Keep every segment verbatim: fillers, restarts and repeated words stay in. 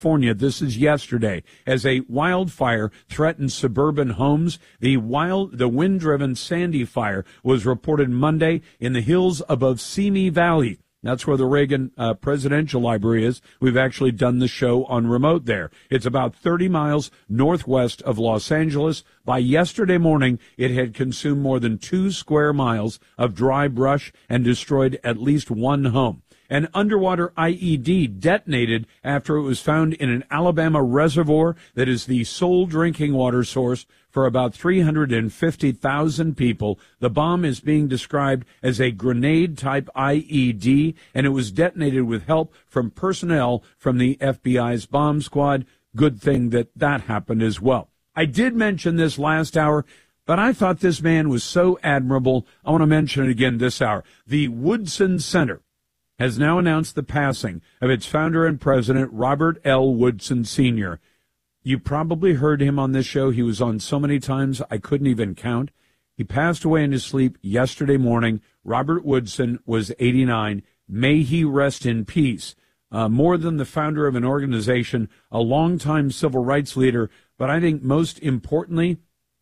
California, this is yesterday, as a wildfire threatened suburban homes. The wild, the wind-driven Sandy fire was reported Monday in the hills above Simi Valley. That's where the Reagan uh, Presidential Library is. We've actually done the show on remote there. It's about thirty miles northwest of Los Angeles. By yesterday morning, it had consumed more than two square miles of dry brush and destroyed at least one home. An underwater I E D detonated after it was found in an Alabama reservoir that is the sole drinking water source for about three hundred fifty thousand people. The bomb is being described as a grenade-type I E D, and it was detonated with help from personnel from the F B I's bomb squad. Good thing that that happened as well. I did mention this last hour, but I thought this man was so admirable. I want to mention it again this hour. The Woodson Center has now announced the passing of its founder and president, Robert L. Woodson Senior You probably heard him on this show. He was on so many times I couldn't even count. He passed away in his sleep yesterday morning. Robert Woodson was eighty-nine. May he rest in peace. Uh, more than the founder of an organization, a longtime civil rights leader, but I think most importantly,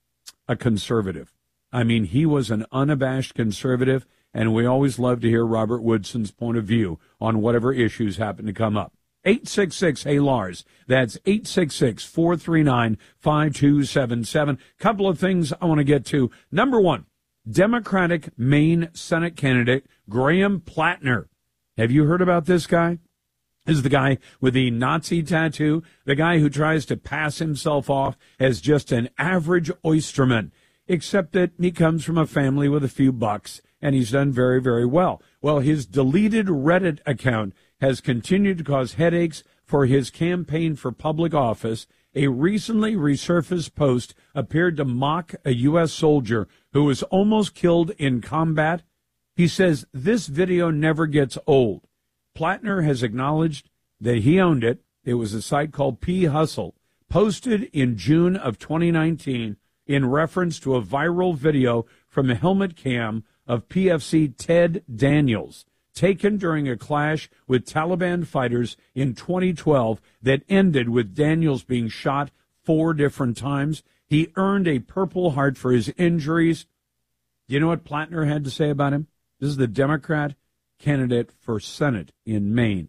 a conservative. I mean, he was an unabashed conservative, and we always love to hear Robert Woodson's point of view on whatever issues happen to come up. eight six six, hey Lars. That's eight six six, four three nine, five two seven seven. Couple of things I want to get to. Number one, Democratic Maine Senate candidate Graham Plattner. Have you heard about this guy? This is the guy with the Nazi tattoo, the guy who tries to pass himself off as just an average oysterman, except that he comes from a family with a few bucks, and he's done very, very well. Well, his deleted Reddit account has continued to cause headaches for his campaign for public office. A recently resurfaced post appeared to mock a U S soldier who was almost killed in combat. He says, this video never gets old. Plattner has acknowledged that he owned it. It was a site called P Hustle, posted in June of twenty nineteen in reference to a viral video from the helmet cam of P F C Ted Daniels, taken during a clash with Taliban fighters in twenty twelve that ended with Daniels being shot four different times. He earned a Purple Heart for his injuries. Do you know what Plattner had to say about him? This is the Democrat candidate for Senate in Maine.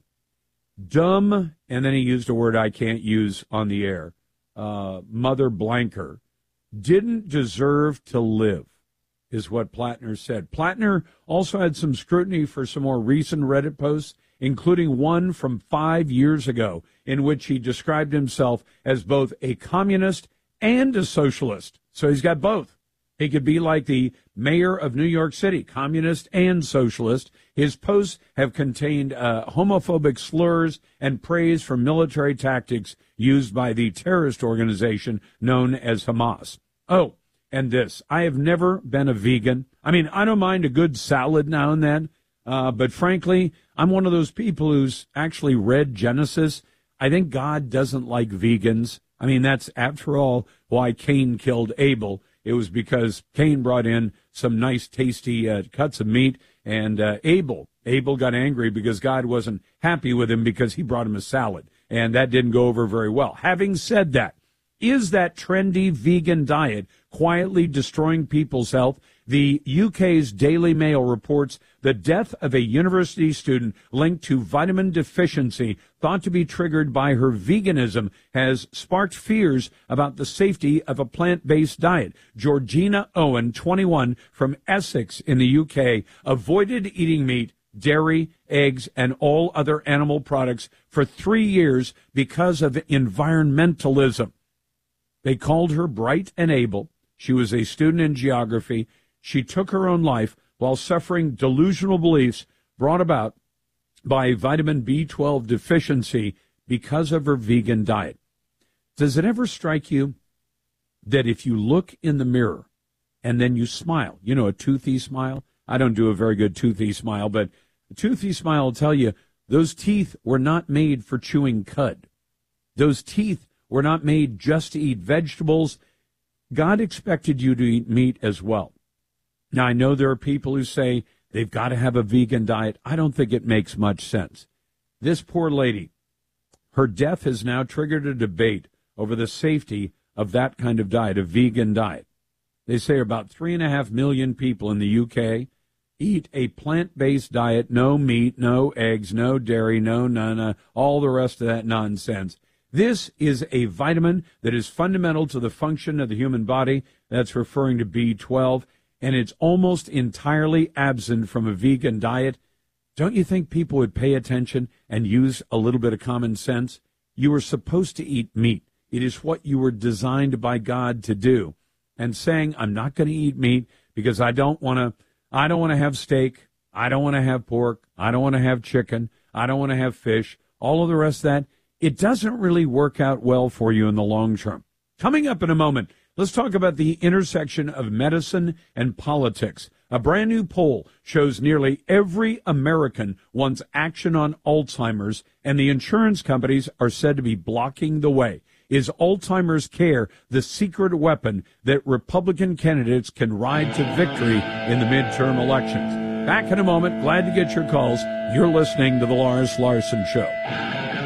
Dumb, and then he used a word I can't use on the air, uh, mother blanker, didn't deserve to live, is what Plattner said. Plattner also had some scrutiny for some more recent Reddit posts, including one from five years ago, in which he described himself as both a communist and a socialist. So he's got both. He could be like the mayor of New York City, communist and socialist. His posts have contained uh, homophobic slurs and praise for military tactics used by the terrorist organization known as Hamas. Oh, and this, I have never been a vegan. I mean, I don't mind a good salad now and then, uh, but frankly, I'm one of those people who's actually read Genesis. I think God doesn't like vegans. I mean, that's, after all, why Cain killed Abel. It was because Cain brought in some nice, tasty uh, cuts of meat, and uh, Abel, Abel got angry because God wasn't happy with him because he brought him a salad, and that didn't go over very well. Having said that, is that trendy vegan diet quietly destroying people's health? The U K's Daily Mail reports the death of a university student linked to vitamin deficiency thought to be triggered by her veganism has sparked fears about the safety of a plant-based diet. Georgina Owen, twenty-one, from Essex in the U K, avoided eating meat, dairy, eggs, and all other animal products for three years because of environmentalism. They called her bright and able. She was a student in geography. She took her own life while suffering delusional beliefs brought about by vitamin B twelve deficiency because of her vegan diet. Does it ever strike you that if you look in the mirror and then you smile, you know, a toothy smile? I don't do a very good toothy smile, but a toothy smile will tell you those teeth were not made for chewing cud. Those teeth were not made just to eat vegetables. God expected you to eat meat as well. Now, I know there are people who say they've got to have a vegan diet. I don't think it makes much sense. This poor lady Her death has now triggered a debate over the safety of that kind of diet, a vegan diet. They say about three and a half million people in the U K eat a plant-based diet, no meat, no eggs, no dairy, no none, all the rest of that nonsense. This is a vitamin that is fundamental to the function of the human body. That's referring to B twelve, and it's almost entirely absent from a vegan diet. Don't you think people would pay attention and use a little bit of common sense? You were supposed to eat meat. It is what you were designed by God to do. And saying, I'm not going to eat meat because I don't want to, I don't want to have steak, I don't want to have pork, I don't want to have chicken, I don't want to have fish, all of the rest of that, it doesn't really work out well for you in the long term. Coming up in a moment, let's talk about the intersection of medicine and politics. A brand new poll shows nearly every American wants action on Alzheimer's, and the insurance companies are said to be blocking the way. Is Alzheimer's care the secret weapon that Republican candidates can ride to victory in the midterm elections? Back in a moment. Glad to get your calls. You're listening to The Lois Larson Show.